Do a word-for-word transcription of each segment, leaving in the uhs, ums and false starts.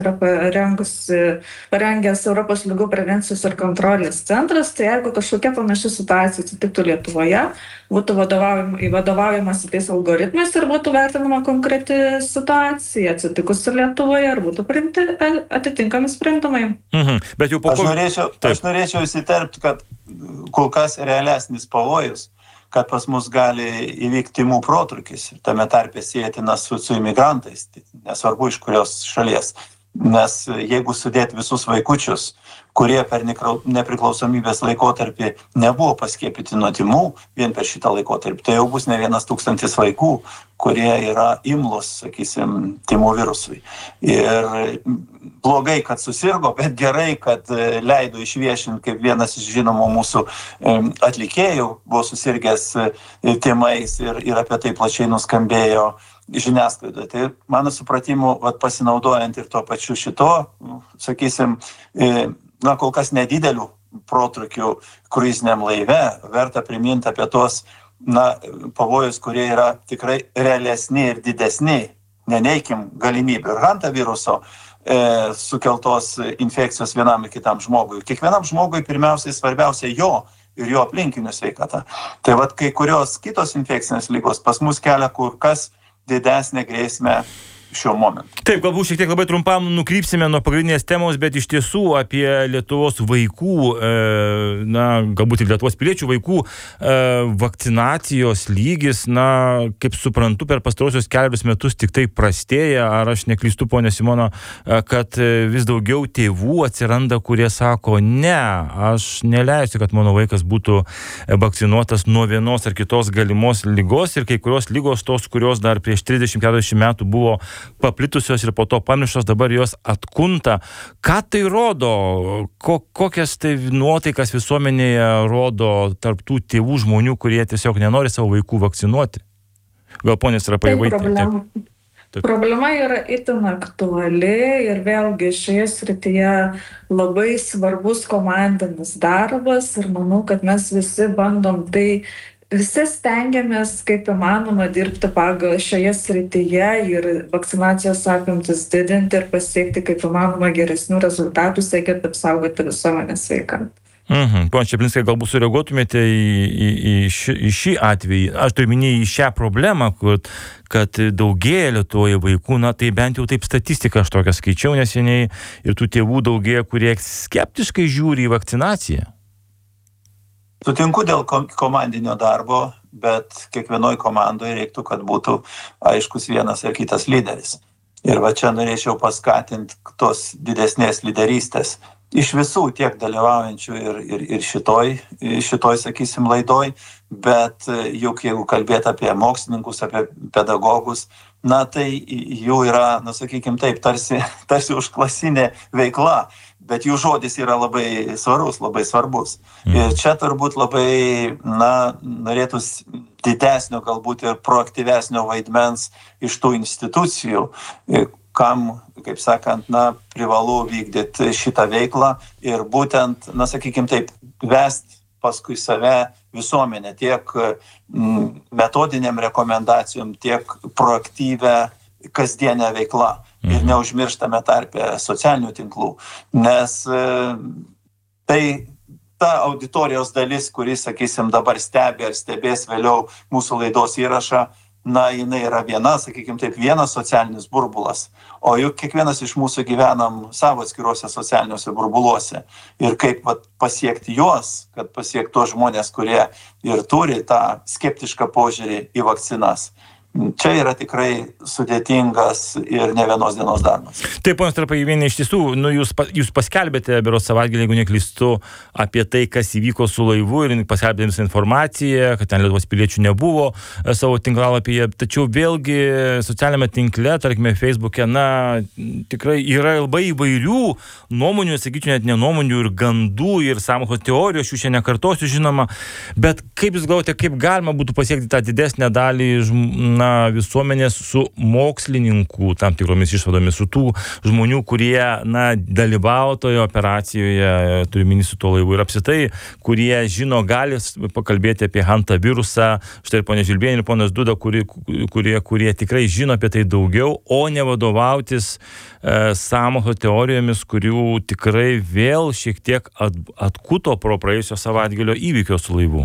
yra parengusi, parengęs Europos ligų prevencijos ir kontrolės centras, tai jeigu kažkokia panaši situacija atsitiktų Lietuvoje, būtų vadovaujamas tais algoritmais ir būtų vertinama konkreti situacija atsitikusi Lietuvoje ir būtų priimti atitinkami sprendimai. Mhm. Bet jau po... Aš norėčiau, aš norėčiau įsiterpti, kad kol kas realesnis pavojus, kad pas mus gali įvykti tymų protrūkis, tame tarpe sietinas su, su imigrantais, nesvarbu iš kurios šalies. Nes jeigu sudėti visus vaikučius, kurie per nepriklausomybės laikotarpį nebuvo paskiepyti nuo tymų, vien per šitą laikotarpį, tai jau bus ne vienas tūkstantis vaikų, kurie yra imlus, sakysim, tymų virusui. Ir blogai, kad susirgo, bet gerai, kad leido išviešinti, kaip vienas iš žinomų mūsų atlikėjų buvo susirgęs tymais ir, ir apie tai plačiai nuskambėjo žiniasklaidoje. Tai mano supratimu, vat, pasinaudojant ir tuo pačiu šito, sakysim, na, kol kas nedidelių protrūkių kruiziniam laive, verta priminti apie tos, na, pavojus, kurie yra tikrai realesni ir didesni, neneikim galimybių ir hantaviruso e, sukeltos infekcijos vienam ir kitam žmogui. Kiekvienam žmogui pirmiausiai svarbiausia jo ir jo aplinkinių sveikata. Tai vat kai kurios kitos infekcinės lygos pas mus kelia kur kas didesnė grėsmė šiuo momentu. Taip, galbūt šiek tiek labai trumpam nukrypsime nuo pagrindinės temos, bet iš tiesų apie Lietuvos vaikų, e, na, galbūt ir Lietuvos piliečių vaikų e, vakcinacijos lygis, na, kaip suprantu, per pastarosius kelius metus tik tai prastėja. Ar aš neklystu, ponė Simona, kad vis daugiau tėvų atsiranda, kurie sako, ne, aš neleisiu, kad mano vaikas būtų vakcinuotas nuo vienos ar kitos galimos lygos ir kai kurios lygos tos, kurios dar prieš trisdešimt keturiasdešimt metų buvo paplitusios ir po to pamirštos, dabar jos atkunta. Ką tai rodo? Ko, kokias tai nuotaikas visuomenėje rodo tarp tų tėvų žmonių, kurie tiesiog nenori savo vaikų vakcinuoti? Gal ponės yra paėvaitė? Problema. problema yra itin aktuali ir vėlgi šioje srityje labai svarbus komandinis darbas ir manau, kad mes visi bandom tai Visi stengiamės, kaip įmanoma, dirbti pagal šioje srityje ir vakcinacijos apimtis didinti ir pasiekti, kaip įmanoma, geresnių rezultatų, siekiant apsaugoti visuomenės sveikatą. Mhm. Pone Čeplinskai, galbūt sureaguotumėte į, į, į, šį, į šį atvejį. Aš turiu minėti į šią problemą, kad, kad daugėja Lietuvoje vaikų, na tai bent jau taip statistiką aš tokią skaičiau neseniai ir tų tėvų daugėja, kurie skeptiškai žiūri į vakcinaciją. Sutinku dėl komandinio darbo, bet kiekvienoj komandoje reiktų, kad būtų aiškus vienas ar kitas lyderis. Ir va čia norėčiau paskatinti tos didesnės lyderystės iš visų tiek dalyvaujančių ir, ir, ir šitoj, šitoj, sakysim, laidoj, bet juk jeigu kalbėti apie mokslininkus, apie pedagogus, na tai jų yra, na sakykim taip, tarsi, tarsi užklasinė veikla. Bet jų žodis yra labai svarus, labai svarbus. Ir čia turbūt labai, na, norėtųs didesnio, galbūt ir proaktyvesnio vaidmens iš tų institucijų, kam, kaip sakant, na, privalu vykdyti šitą veiklą ir būtent, na, sakykim taip, vest paskui save visuomenę tiek metodiniam rekomendacijom, tiek proaktyvę kasdienę veiklą. Ir neužmirštame tarpe socialinių tinklų, nes e, tai ta auditorijos dalis, kuris, sakysim, dabar stebi ar stebės vėliau mūsų laidos įrašą, na, jinai yra viena, sakykim taip, vienas socialinis burbulas, o juk kiekvienas iš mūsų gyvenam savo atskiruose socialiniuose burbuluose. Ir kaip vat, pasiekti juos, kad pasiekti tuos žmonės, kurie ir turi tą skeptišką požiūrį į vakcinas. Čia yra tikrai sudėtingas ir ne vienos dienos darbas. Taip, ponas Tarpagyvienė, iš tiesų, nu, jūs, jūs paskelbėte berods savaitgalį, jeigu neklystu, apie tai, kas įvyko su laivu ir paskelbėte visą informaciją, kad ten Lietuvos piliečių nebuvo savo tinklalapyje, tačiau vėlgi socialinėme tinkle, tarkime, Facebook'e, na, tikrai yra labai įvairių nuomonių, sakyčiau, net nenuomonių ir gandų ir sąmokslo teorijų, aš jų čia nekartosiu, žinoma, bet kaip jūs galvote, kaip galima būtų pasiekti tą didesnę dalį na, visuomenės su mokslininkų tam tikromis išvadomis, su tų žmonių, kurie, na, dalyvavo toje operacijoje, turiu minį su to laivu ir apsitai, kurie žino, gali pakalbėti apie hantavirusą, štai ir ponė Žilbienė ir ponas Duda, kurie, kurie, kurie tikrai žino apie tai daugiau, o ne vadovautis e, sąmokslo teorijomis, kurių tikrai vėl šiek tiek at, atkuto pro praėjusio savaitgalio įvykio su laivu.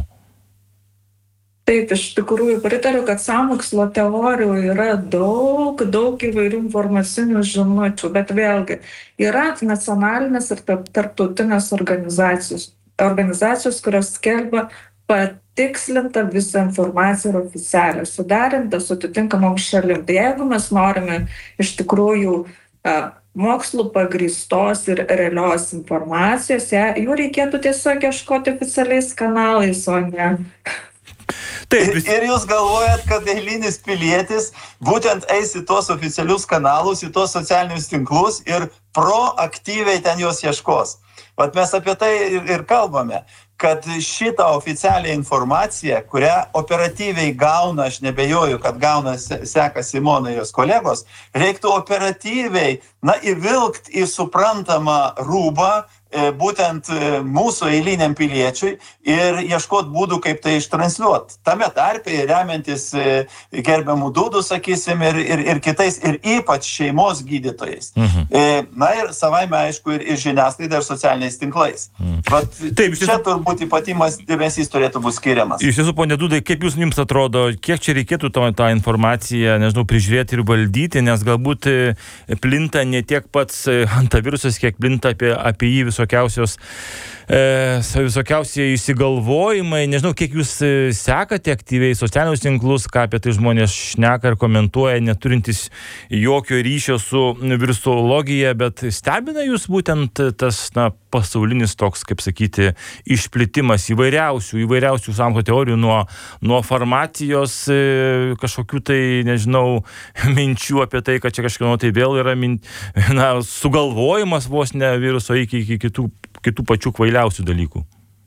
Taip, iš tikrųjų pritariu, kad sąmokslo teorijų yra daug, daug įvairių informacinių žinučių, bet vėlgi yra nacionalinės ir tarptautinės organizacijos, organizacijos, kurios skelbia patikslintą visą informaciją ir oficialią, suderintą su atitinkamom šalim. Tai jeigu mes norime iš tikrųjų mokslų pagrįstos ir realios informacijos, jų reikėtų tiesiog ieškoti oficialiais kanalais, o ne... Taip, ir, ir jūs galvojat, kad eilinis pilietis būtent eis į tos oficialius kanalus, į tos socialinius tinklus ir proaktyviai ten jos ieškos. Vat mes apie tai ir, ir kalbame, kad šitą oficialią informaciją, kurią operatyviai gauna, aš nebejoju, kad gauna seka Simona jos kolegos, reiktų operatyviai, na, įvilkt į suprantamą rūbą, būtent mūsų eiliniam piliečiui ir ieškot būdų, kaip tai ištransliuot. Tame tarpe remiantis gerbiamų Dudų, sakysim, ir, ir, ir kitais, ir ypač šeimos gydytojais. Mhm. Na ir savaime, aišku, ir, ir žiniasklaida, ir socialiniais tinklais. Mhm. Vat Taip, čia tiesų... turbūt ypatingas dėmesys turėtų būti skiriamas. Iš tiesų, ponė Dudai, kaip jūs jums atrodo, kiek čia reikėtų to, tą informaciją, nežinau, prižiūrėti ir valdyti, nes galbūt plinta ne tiek pats hantavirusas, kiek plinta apie, apie jį visokiausios, e, visokiausiai įsigalvojimai. Nežinau, kiek jūs sekate aktyviai socialinius tinklus, ką apie tai žmonės šneka ir komentuoja, neturintis jokio ryšio su virusologija, bet stebina jūs būtent tas, na, pasaulinis toks, kaip sakyti, išplitimas įvairiausių, įvairiausių sąmokslo teorijų nuo, nuo farmacijos e, kažkokių tai, nežinau, minčių apie tai, kad čia kažkieno tai vėl yra min, na, sugalvojimas vos ne viruso iki, iki kitų, kitų pačių kvailiausių dalykų.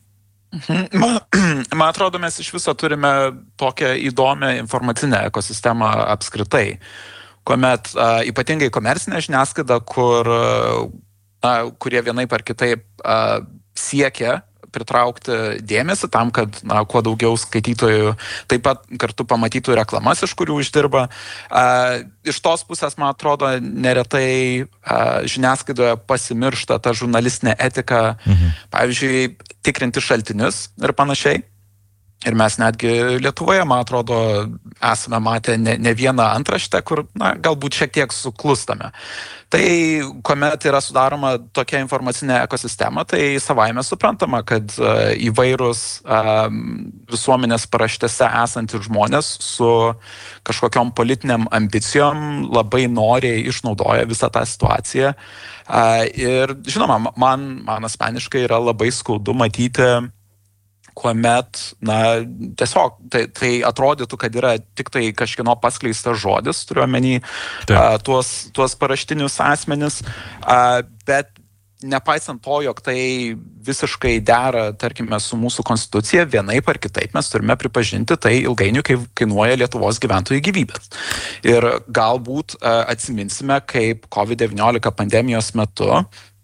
Man, man atrodo, mes iš viso turime tokią įdomią informacinę ekosistemą apskritai, kuomet a, ypatingai komercinė žiniasklaida, kur a, kurie vienaip ar kitaip a, siekia pritraukti dėmesį tam, kad na, kuo daugiau skaitytojų taip pat kartu pamatytų reklamas, iš kurių uždirba. A, iš tos pusės, man atrodo, neretai a, žiniasklaidoje pasimiršta ta žurnalistinė etika, mhm. pavyzdžiui, tikrinti šaltinius ir panašiai. Ir mes netgi Lietuvoje, man atrodo, esame matę ne, ne vieną antraštę, kur na, galbūt šiek tiek suklustame. Tai kuomet yra sudaroma tokia informacinė ekosistema, tai savaime suprantama, kad uh, įvairūs uh, visuomenės paraštėse esantys žmonės su kažkokiom politiniam ambicijom labai noriai išnaudoja visą tą situaciją. Uh, ir žinoma, man, man asmeniškai yra labai skaudu matyti, kuomet, na, tiesiog tai, tai atrodytų, kad yra tik tai kažkieno paskleistas žodis, turiu omeny uh, tuos, tuos paraštinius asmenis, uh, bet nepaisant to, jog tai visiškai dera, tarkime, su mūsų konstitucija, vienaip ar kitaip mes turime pripažinti, tai ilgainiui kainuoja Lietuvos gyventojų gyvybės. Ir galbūt uh, atsiminsime, kaip COVID devyniolika pandemijos metu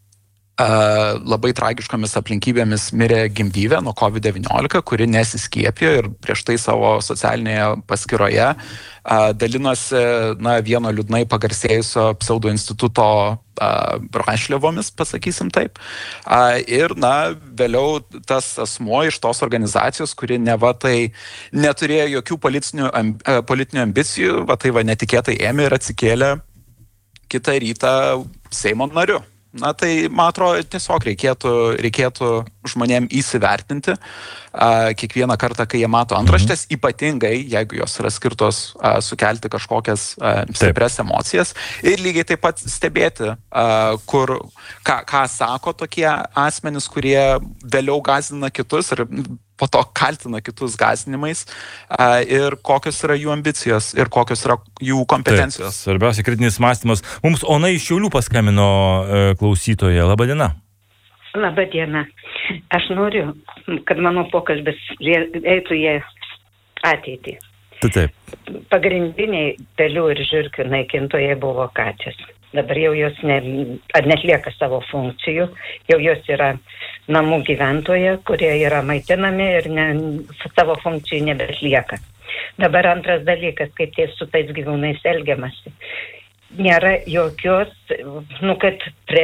Uh, labai tragiškomis aplinkybėmis mirė gimdyvė nuo COVID devyniolika, kuri nesiskiepė ir prieš tai savo socialinėje paskyroje uh, dalinosi na, vieno liūdnai pagarsėjusio pseudo instituto uh, rašliavomis, pasakysim taip. Uh, ir na, vėliau tas asmuo iš tos organizacijos, kuri neva tai neturėjo jokių politinių, amb, uh, politinių ambicijų, va tai va netikėtai ėmė ir atsikėlė kitą rytą Seimo nariu. Na tai, man atrodo, tiesiog reikėtų, reikėtų žmonėm įsivertinti a, kiekvieną kartą, kai jie mato antraštės, mhm. ypatingai, jeigu jos yra skirtos a, sukelti kažkokias a, stipres emocijas ir lygiai taip pat stebėti, a, kur, ką, ką sako tokie asmenys, kurie vėliau gąsdina kitus ir po to kaltina kitus gąsdinimais a, ir kokios yra jų ambicijos ir kokios yra jų kompetencijos. Taip, svarbiausia kritinis mąstymas. Mums Ona iš Šiaulių paskambino e, klausytoje. Labą dieną. Labą dieną. Aš noriu, kad mano pokalbis eitų į ateitį. Taip. Pagrindiniai pelių ir žiurkių naikintojai buvo katės. Dabar jau jos ne, netlieka savo funkcijų, jau jos yra namų gyventojai, kurie yra maitinami ir ne, savo funkcijų nebeslieka. Dabar antras dalykas, kaip tie su tais gyvūnais elgiamasi. Nėra jokios, nu, kad prie